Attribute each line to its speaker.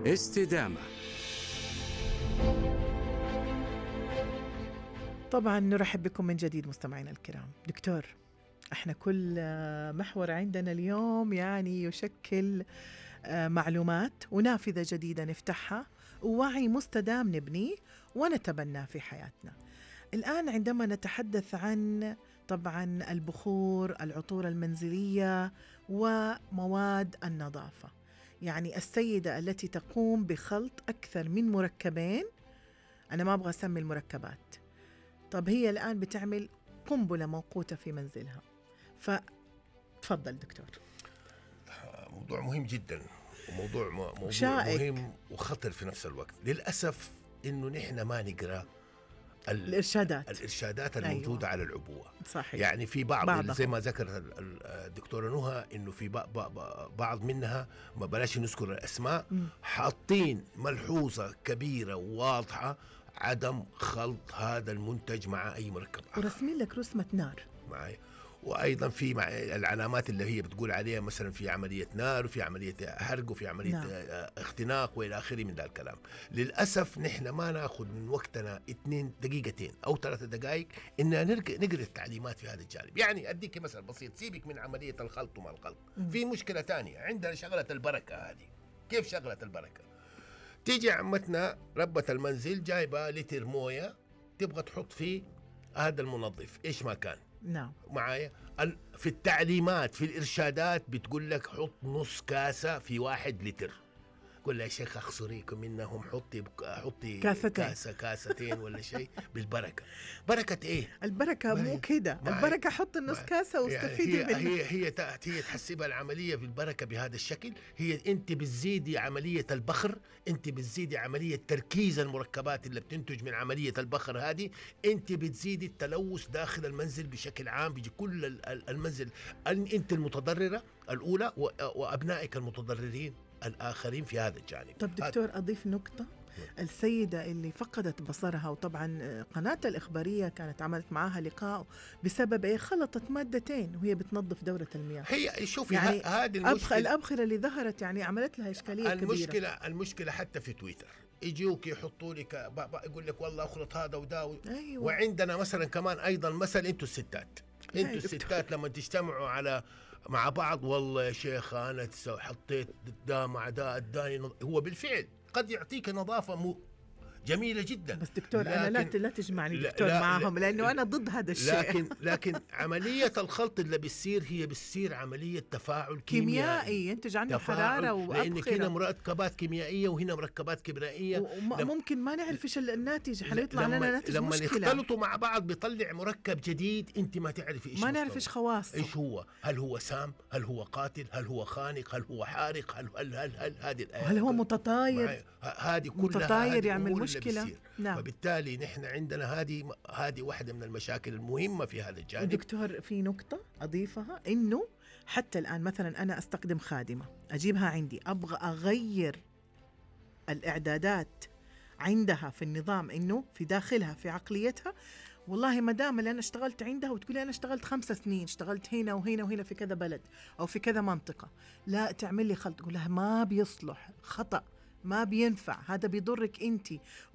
Speaker 1: استدامة.
Speaker 2: طبعا نرحب بكم من جديد مستمعينا الكرام. دكتور، احنا كل محور عندنا اليوم يعني يشكل معلومات ونافذة جديدة نفتحها ووعي مستدام نبنيه ونتبناه في حياتنا. الآن عندما نتحدث عن طبعا البخور، العطور المنزلية ومواد النظافة، يعني السيدة التي تقوم بخلط أكثر من مركبين، أنا ما أبغى أسمي المركبات، طب هي الآن بتعمل قنبلة موقوتة في منزلها. فتفضل دكتور.
Speaker 3: موضوع مهم جدا، وموضوع مهم وخطر في نفس الوقت. للأسف إنه نحن ما نقرأ الإرشادات الموجودة على العبوة.
Speaker 2: صحيح.
Speaker 3: يعني في بعض زي ما ذكر الدكتورة نهى إنه في بعض منها، ما بلاش نذكر الأسماء، حاطين ملحوظة كبيرة وواضحة: عدم خلط هذا المنتج مع أي مركب آخر،
Speaker 2: ورسمين لك رسمة نار
Speaker 3: معي. وأيضا في العلامات اللي هي بتقول عليها مثلا في عملية نار وفي عملية حرق وفي عملية اختناق وإلى آخره من ذا الكلام. للأسف نحن ما نأخذ من وقتنا 2 دقيقتين أو 3 دقائق إننا نقرأ التعليمات في هذا الجانب. يعني أديك مثل بسيط، سيبك من عملية الخلط وما الخلط. في مشكلة تانية عندنا، شغلة البركة. هذه كيف شغلة البركة؟ تيجي عمتنا ربة المنزل جايبة لتر موية، تبغى تحط فيه هذا المنظف إيش ما كان.
Speaker 2: نعم
Speaker 3: معايا. في التعليمات في الإرشادات بتقول لك حط نص كاسة في 1 لتر. قل يا شيخ أخسريكم منهم، حطي كاستين ولا شيء بالبركة. بركة إيه؟
Speaker 2: البركة مو كده، البركة حط النص كاسة واستفيدي منها.
Speaker 3: هي تحسبها العملية بالبركة بهذا الشكل. هي أنت بتزيدي عملية البخر، أنت بتزيدي عملية تركيز المركبات اللي بتنتج من عملية البخر هذه، أنت بتزيدي التلوث داخل المنزل بشكل عام، بيجي كل المنزل. أنت المتضررة الأولى وأبنائك المتضررين الآخرين في هذا الجانب.
Speaker 2: طب دكتور، أضيف نقطة. السيدة اللي فقدت بصرها، وطبعا قناة الإخبارية كانت عملت معها لقاء بسبب خلطت مادتين وهي بتنظف دورة المياه.
Speaker 3: هي شوفي
Speaker 2: يعني
Speaker 3: هذه المشكلة،
Speaker 2: الأبخرة اللي ظهرت يعني عملت لها إشكالية كبيرة.
Speaker 3: المشكلة حتى في تويتر يجيوك يحطوا لك يقول لك والله أخلط هذا وده.
Speaker 2: أيوة.
Speaker 3: وعندنا مثلا كمان أيضا مثل أنتوا الستات لما تجتمعوا مع بعض، والله يا شيخ أنا حطيت ده مع ده اداني هو بالفعل قد يعطيك نظافة جميلة جدا.
Speaker 2: بس دكتور أنا لا تجمعني دكتور معهم، لأنه أنا ضد هذا الشيء.
Speaker 3: لكن عملية الخلط اللي بتصير عملية تفاعل كيميائي
Speaker 2: ينتج عنه حرارة وأبخرة،
Speaker 3: لأن هنا مركبات كيميائية وهنا مركبات كيميائية،
Speaker 2: وممكن ما نعرف إيش الناتج، حيطلع لنا ناتج
Speaker 3: لما
Speaker 2: مشكلة.
Speaker 3: لما يختلطوا مع بعض بيطلع مركب جديد أنت ما تعرفي إيش،
Speaker 2: ما نعرف إيش خواصه،
Speaker 3: إيش هو، هل هو سام، هل هو قاتل، هل هو خانق، هل هو حارق، هل
Speaker 2: هو متطاير،
Speaker 3: هذه كلها
Speaker 2: متطاير يعمل مشكلة. نعم.
Speaker 3: وبالتالي نحن عندنا هذه واحدة من المشاكل المهمة في هذا الجانب.
Speaker 2: دكتور، في نقطة أضيفها، إنه حتى الآن مثلا أنا أستخدم خادمة، أجيبها عندي، أبغى أغير الإعدادات عندها في النظام، إنه في داخلها في عقليتها، والله مدام اللي أنا اشتغلت عندها وتقولي أنا اشتغلت 5 سنين، اشتغلت هنا وهنا وهنا في كذا بلد أو في كذا منطقة، لا تعمل لي خلط، تقول لها ما بيصلح، خطأ، ما بينفع، هذا بيضرك أنتي.